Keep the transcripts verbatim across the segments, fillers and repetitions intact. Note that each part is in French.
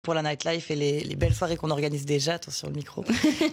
pour la nightlife et les, les belles soirées qu'on organise déjà, attention le micro,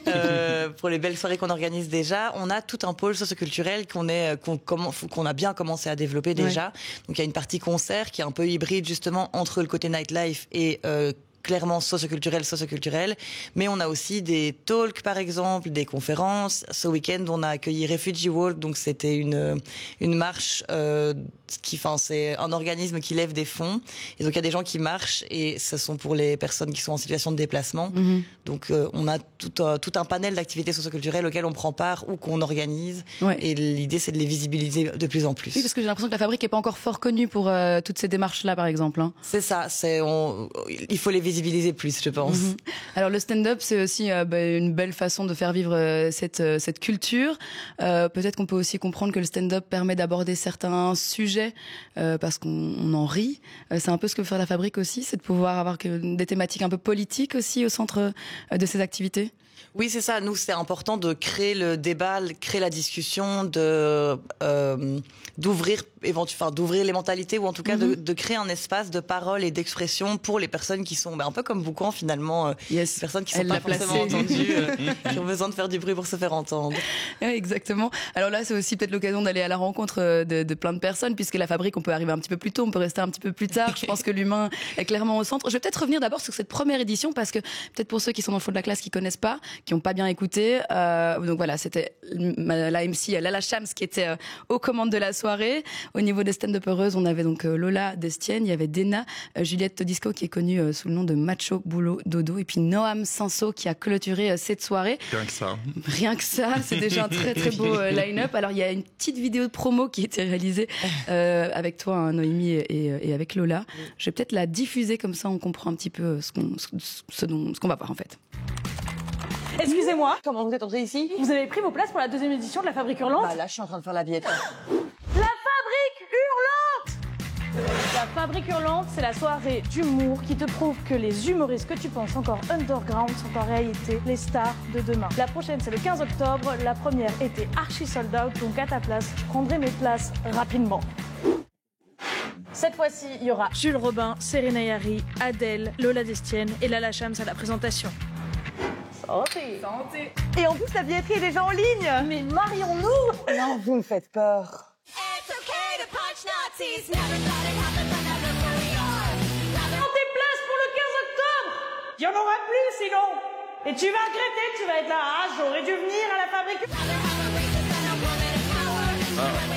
euh, pour les belles soirées qu'on organise déjà, on a tout un pôle socioculturel qu'on est, qu'on, qu'on a bien commencé à développer déjà. Ouais. Donc il y a une partie concert qui est un peu hybride justement entre le côté nightlife et euh, clairement socioculturel, socioculturel, mais on a aussi des talks par exemple, des conférences. Ce week-end, on a accueilli Refugee Walk, donc c'était une une marche euh, qui, enfin, c'est un organisme qui lève des fonds. Et donc il y a des gens qui marchent et ce sont pour les personnes qui sont en situation de déplacement. Mm-hmm. Donc euh, on a tout un, tout un panel d'activités socioculturelles auxquelles on prend part ou qu'on organise. Ouais. Et l'idée c'est de les visibiliser de plus en plus. Oui, parce que j'ai l'impression que la Fabrique est pas encore fort connue pour euh, toutes ces démarches-là, par exemple. Hein. C'est ça. C'est on, il faut les visibiliser plus, je pense. Mm-hmm. Alors le stand-up, c'est aussi euh, bah, une belle façon de faire vivre euh, cette euh, cette culture. Euh, peut-être qu'on peut aussi comprendre que le stand-up permet d'aborder certains sujets euh, parce qu'on on en rit. Euh, c'est un peu ce que veut faire la Fabrique aussi, c'est de pouvoir avoir que des thématiques un peu politiques aussi au centre euh, de ces activités. Oui, c'est ça. Nous, c'est important de créer le débat, créer la discussion, de euh, d'ouvrir éventuellement, enfin, d'ouvrir les mentalités ou en tout cas mm-hmm. de, de créer un espace de parole et d'expression pour les personnes qui sont, ben, un peu comme Boucan finalement, euh, yes. les personnes qui sont Elle pas forcément entendues, euh, qui ont besoin de faire du bruit pour se faire entendre. Ouais, exactement. Alors là, c'est aussi peut-être l'occasion d'aller à la rencontre de, de plein de personnes, puisque la Fabrique, on peut arriver un petit peu plus tôt, on peut rester un petit peu plus tard. Je pense que l'humain est clairement au centre. Je vais peut-être revenir d'abord sur cette première édition parce que peut-être pour ceux qui sont dans le fond de la classe qui connaissent pas, qui ont pas bien écouté. Euh, donc voilà, c'était la M C Lala Shams qui était euh, aux commandes de la soirée. Au niveau des stand-uppereuses, on avait donc euh, Lola Destienne, il y avait Dena, euh, Juliette Todisco qui est connue euh, sous le nom de Macho Boulot Dodo, et puis Noam Sanso qui a clôturé euh, cette soirée. Rien que ça. Rien que ça, c'est déjà un très très beau euh, line-up. Alors il y a une petite vidéo de promo qui a été réalisée euh, avec toi, hein, Noémie, et, et avec Lola. Je vais peut-être la diffuser comme ça, on comprend un petit peu ce qu'on, ce, ce dont, ce qu'on va voir en fait. Excusez-moi. Comment vous êtes entré ici? Vous avez pris vos places pour la deuxième édition de la Fabrique Hurlante? Bah là, je suis en train de faire la billette. La Fabrique Hurlante! La Fabrique Hurlante, c'est la soirée d'humour qui te prouve que les humoristes que tu penses encore underground sont en réalité les stars de demain. La prochaine, c'est le quinze octobre. La première était archi sold out, donc à ta place, je prendrai mes places rapidement. Cette fois-ci, il y aura Jules Robin, Serena Yari, Adèle, Lola Destienne et Lala Shams à la présentation. Santé. Santé. Et en plus, la billetterie est déjà en ligne. Mais marions-nous? Non, vous me faites peur. Prends tes places pour le quinze octobre. Il y en aura plus sinon. Et tu vas regretter, tu vas être là. Ah, j'aurais dû venir à la Fabrique. Ah.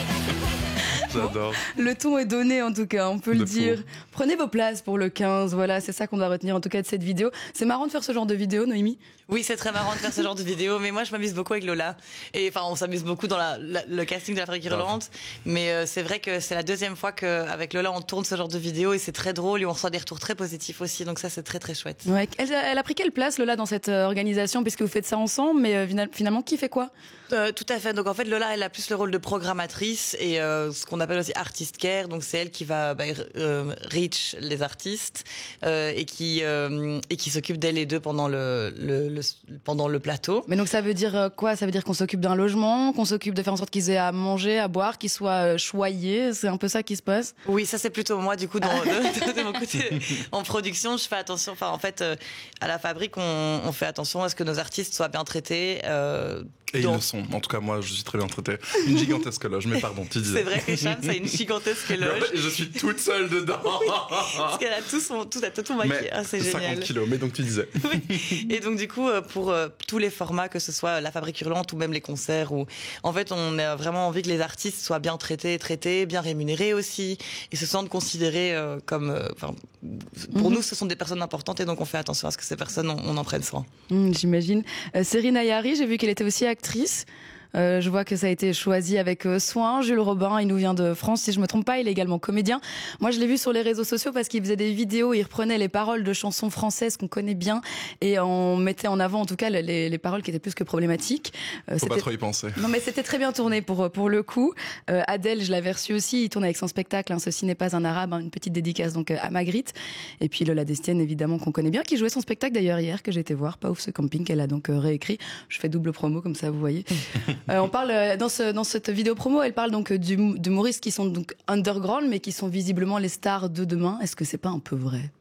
J'adore. Le ton est donné en tout cas, on peut le, le dire. Fou. Prenez vos places pour le quinze, voilà, c'est ça qu'on doit retenir en tout cas de cette vidéo. C'est marrant de faire ce genre de vidéo, Noémie? Oui, c'est très marrant de faire ce genre de vidéo, mais moi je m'amuse beaucoup avec Lola. Et enfin, on s'amuse beaucoup dans la, la, le casting de la Fabrique Hurlante, mais euh, c'est vrai que c'est la deuxième fois qu'avec Lola on tourne ce genre de vidéo et c'est très drôle et on reçoit des retours très positifs aussi, donc ça c'est très très chouette. Ouais, elle, elle a pris quelle place Lola dans cette euh, organisation puisque vous faites ça ensemble, mais euh, finalement qui fait quoi? euh, Tout à fait, donc en fait Lola elle a plus le rôle de programmatrice et euh, ce qu'on appelle aussi artist care, donc c'est elle qui va bah, euh, reach les artistes euh, et qui euh, et qui s'occupe d'elle et d'eux pendant le, le, le pendant le plateau. Mais donc ça veut dire quoi? Ça veut dire qu'on s'occupe d'un logement, qu'on s'occupe de faire en sorte qu'ils aient à manger, à boire, qu'ils soient choyés, c'est un peu ça qui se passe? Oui, ça c'est plutôt moi du coup dans, de, de, de mon côté en production, je fais attention, enfin en fait euh, à la Fabrique on, on fait attention à ce que nos artistes soient bien traités. Euh, Et donc... ils le sont. En tout cas, moi, je suis très bien traité. Une gigantesque loge, mais pardon, tu disais. C'est vrai que Cham, c'est une gigantesque loge. Et je suis toute seule dedans. Oui, parce qu'elle a tout son, tout, tout, tout maquillé. Ah, c'est génial. cinquante kilos, mais donc tu disais. Oui. Et donc, du coup, pour euh, tous les formats, que ce soit la Fabrique Hurlante ou même les concerts, où, en fait, on a vraiment envie que les artistes soient bien traités, traités, bien rémunérés aussi, et se sentent considérés euh, comme, enfin, euh, pour mm-hmm. nous, ce sont des personnes importantes, et donc on fait attention à ce que ces personnes, on, on en prenne soin. Mm, j'imagine. Euh, Serena Yari, j'ai vu qu'elle était aussi actrice. Euh, je vois que ça a été choisi avec euh, soin. Jules Robin, il nous vient de France, si je me trompe pas, il est également comédien. Moi, je l'ai vu sur les réseaux sociaux parce qu'il faisait des vidéos, il reprenait les paroles de chansons françaises qu'on connaît bien et on mettait en avant, en tout cas, les, les paroles qui étaient plus que problématiques. Euh, Faut pas trop y penser. Non, mais c'était très bien tourné pour pour le coup. Euh, Adèle, je l'avais reçu aussi. Il tourne avec son spectacle. Hein, Ceci n'est pas un arabe. Hein, une petite dédicace donc à Magritte. Et puis Lola Destienne, évidemment qu'on connaît bien, qui jouait son spectacle d'ailleurs hier que j'ai été voir. Pas ouf ce camping qu'elle a donc euh, réécrit. Je fais double promo comme ça, vous voyez. euh, on parle dans ce dans cette vidéo promo, elle parle donc du d'humoristes qui sont donc underground mais qui sont visiblement les stars de demain. Est-ce que c'est pas un peu vrai?